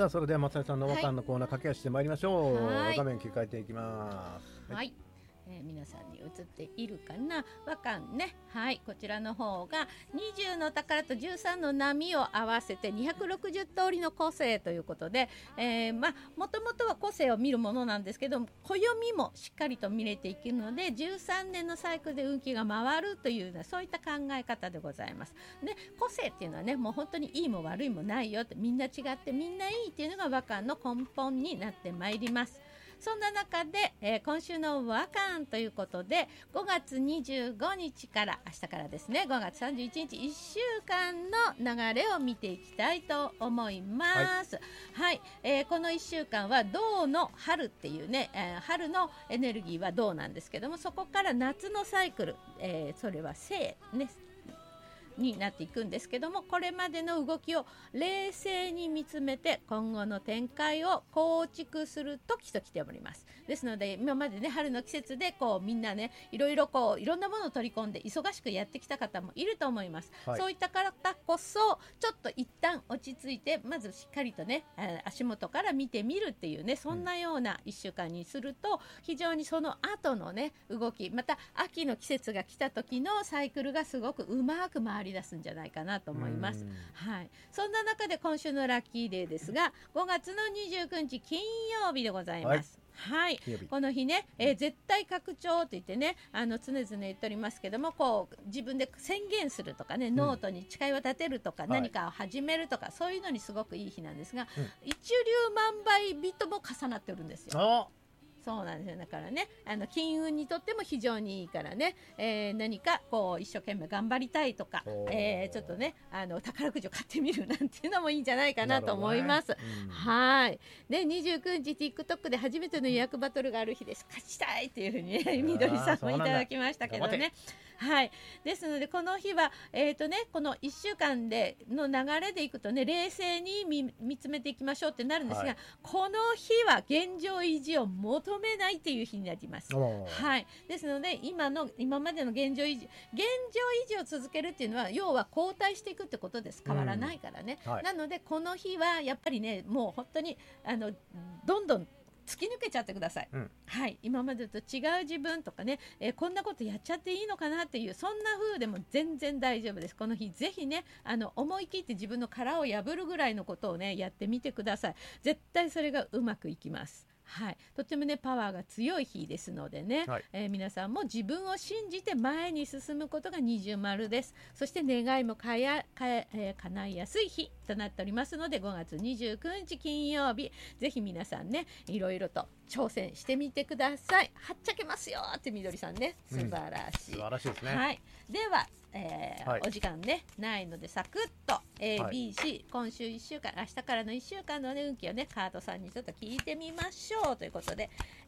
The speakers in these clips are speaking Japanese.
さあそれでは松井さんの和漢のコーナー駆け足してまいりましょう。 はい画面切り替えていきます。 はい、皆さんに映っているかな、和漢ね。はい、こちらの方が20の宝と13の波を合わせて260通りの個性ということで、もともとは個性を見るものなんですけど、暦もしっかりと見れていくので13年のサイクルで運気が回るというような、そういった考え方でございます。で、個性っていうのはね、もう本当にいいも悪いもないよって、みんな違ってみんないいっていうのが和漢の根本になってまいります。そんな中で、今週の和漢ということで5月25日から明日からですね、5月31日1週間の流れを見ていきたいと思います。はい、この1週間は銅の春っていうね、春のエネルギーは銅なんですけども、そこから夏のサイクル、それは正ねになっていくんですけども、これまでの動きを冷静に見つめて今後の展開を構築する時と来ております。ですので今までね、春の季節でこうみんなね、いろんなものを取り込んで忙しくやってきた方もいると思います。 はい、 そういった方こそちょっと一旦落ち着いて、まずしっかりとね、足元から見てみるっていうね、そんなような1週間にすると、非常にその後のね動き、また秋の季節が来た時のサイクルがすごくうまく回り出すんじゃないかなと思います。はい、そんな中で今週のラッキーデーですが、5月の29日金曜日でございます。はい、この日ね、絶対拡張と言ってね、常々言っておりますけども、こう自分で宣言するとかね、ノートに誓いを立てるとか、何かを始めるとか、そういうのにすごくいい日なんですが、一粒万倍日とも重なってるんですよ。そうなんですよ。だからね、金運にとっても非常にいいからね、何かこう一生懸命頑張りたいとか、ちょっとね、宝くじを買ってみるなんていうのもいいんじゃないかなと思います。はい。で、29日 TikTok で初めての予約バトルがある日です。勝ちたいっていうふうにね、みどりさんもいただきましたけどね。はい。ですのでこの日はこの1週間での流れでいくとね、冷静に見つめていきましょうってなるんですが、この日は現状維持を求めないっていう日になります。はい。ですので今までの現状維持を続けるっていうのは、要は後退していくってことです。変わらないからね。なのでこの日はやっぱりね、もう本当にどんどん突き抜けちゃってください。はい、今までと違う自分とかね、こんなことやっちゃっていいのかなっていう、そんな風でも全然大丈夫です。この日ぜひね、思い切って自分の殻を破るぐらいのことをねやってみてください。絶対それがうまくいきます。はい、とてもねパワーが強い日ですのでね、皆さんも自分を信じて前に進むことが二重丸です。そして願いも叶いやすい日となっておりますので、5月29日金曜日、ぜひ皆さんね、いろいろと挑戦してみてください。はっちゃけますよってみどりさんね、素晴らしい、 素晴らしいですね。 はい、ではお時間ねないのでサクッと ABC、今週1週間、明日からの1週間の、ね、運気をねカードさんにちょっと聞いてみましょうということで、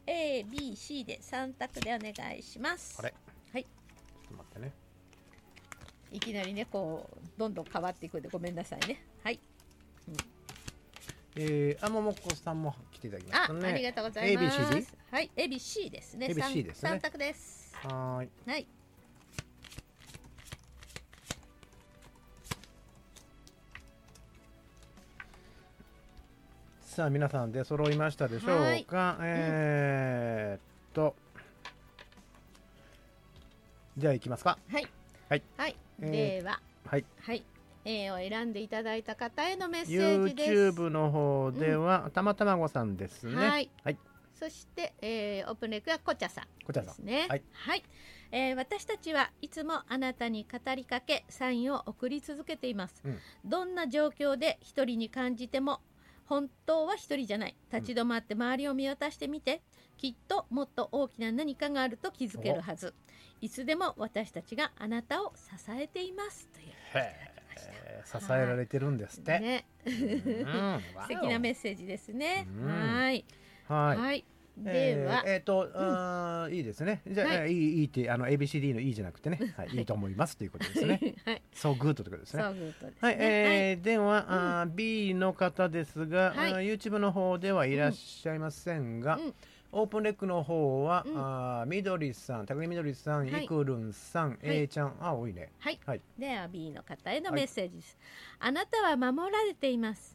ABC で3択でお願いします。はい、 ちょっと待ってね、 いきなりねこうどんどん変わっていくんでごめんなさいね。はい、 ももこさんも来ていただきましたね。 ありがとうございます。 ABCD？ はい、ABC ですね。 ABC ですね。 3択です。 はい。さあ皆さん出揃いましたでしょうか。じゃあ行きますか。 はいではを選んでいただいた方へのメッセージです。 YouTube の方では、たまたまごさんですね。はい、 そして、オープンレックはこちゃさんですね。私たちはいつもあなたに語りかけサインを送り続けています。どんな状況で一人に感じても本当は一人じゃない。立ち止まって周りを見渡してみて、きっともっと大きな何かがあると気づけるはず。いつでも私たちがあなたを支えていますという。 支えられてるんですって、ね、 素敵なメッセージですね。ではいいですね。じゃあ、いいってABCD のいいじゃなくてね、いいと思いますということですね。So good ということですね。ではB の方ですが、YouTube の方ではいらっしゃいませんが、オープンレックの方はみどりさん、高木みどりさん、いくるんさん、A ちゃん、多いね。 では B の方へのメッセージです。あなたは守られています。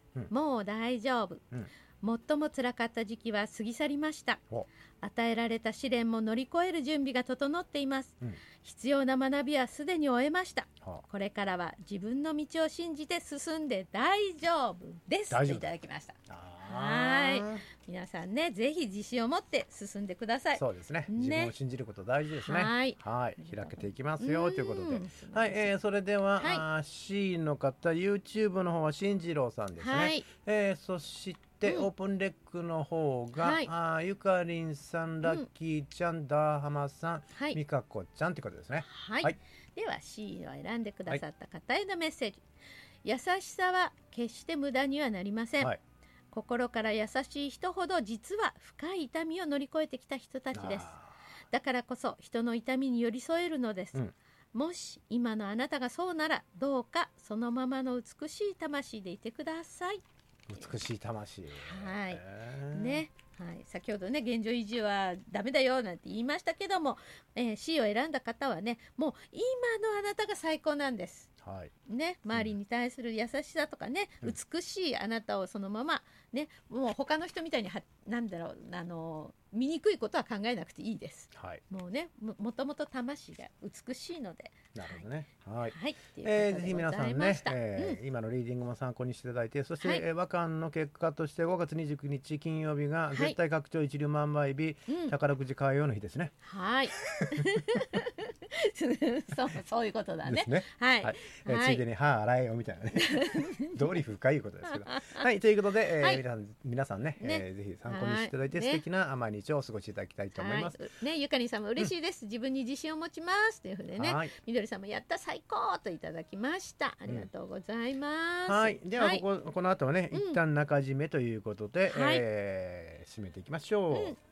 もう大丈夫、最も辛かった時期は過ぎ去りました。与えられた試練も乗り越える準備が整っています、必要な学びはすでに終えました。これからは自分の道を信じて進んで大丈夫ですといただきました。はい、皆さんね、ぜひ自信を持って進んでください。 そうですね、自分を信じること大事ですね。はい、開けていきますよということで、はい、それでは、C の方、 YouTube の方は進次郎さんですね。そしてオープンレックの方が、ゆかりんさん、ラッキーちゃん、ダーハマさん、みかこちゃんということですね。 では C を選んでくださった方へのメッセージ、優しさは決して無駄にはなりません、心から優しい人ほど実は深い痛みを乗り越えてきた人たちです。だからこそ人の痛みに寄り添えるのです、もし今のあなたがそうなら、どうかそのままの美しい魂でいてください。 美しい魂、 ね、先ほどね、現状維持はダメだよなんて言いましたけども、C を選んだ方はね、もう今のあなたが最高なんです、ね、周りに対する優しさとかね、美しいあなたをそのままね、もう他の人みたいになんだろう、醜いことは考えなくていいです、もうね、もともと魂が美しいので。 なるほどね。ぜひ皆さんね、今のリーディングも参考にしていただいて、そして、和漢の結果として5月29日金曜日が絶対拡張一流万倍日、宝くじ買うようの日ですね。 そういうことだね。 ついでに歯洗えよみたいなね。道理深いことですけど。ということで、皆さんね、ぜひ参考にしていただいて、素敵な毎日をお過ごしいただきたいと思います。 ゆかりんさんも嬉しいです。自分に自信を持ちますというふうでね、みどりさんもやった最高といただきました。ありがとうございます。 ではこの後はね、一旦中締めということで、締めていきましょう。